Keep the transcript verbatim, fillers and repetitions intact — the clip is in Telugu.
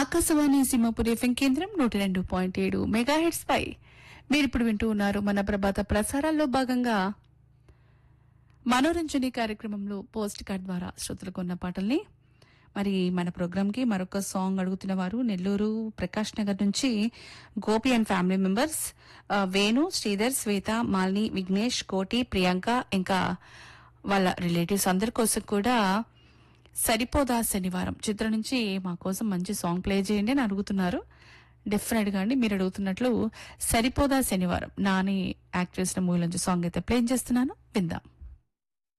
ఆకాశవాణి సింహపురి ఎఫ్ఎం కేంద్రం నూట రెండు పాయింట్ ఏడు మెగా హెడ్స్ పై మీరిప్పుడు వింటూ ఉన్నారు మన ప్రభాత ప్రసారాల్లో భాగంగా మనోరంజని కార్యక్రమంలో పోస్ట్ కార్డ్ ద్వారా శ్రోతలకు ఉన్న పాటల్ని. మరి మన ప్రోగ్రామ్ కి మరొక సాంగ్ అడుగుతున్న వారు నెల్లూరు ప్రకాష్ నగర్ నుంచి Gopi and family members Venu, Sridhar, శ్వేత, మాలిని, విఘ్నేష్, కోటి, ప్రియాంక ఇంకా వాళ్ళ రిలేటివ్స్ అందరి కోసం కూడా సరిపోదా శనివారం చిత్రం నుంచి మా కోసం మంచి సాంగ్ ప్లే చేయండి అని అడుగుతున్నారు. డెఫినెట్ గా అండి, మీరు అడుగుతున్నట్లు సరిపోదా శనివారం నాని యాక్ట్ చేసిన మూవీ నుంచి సాంగ్ అయితే ప్లే చేస్తున్నాను, విందాం.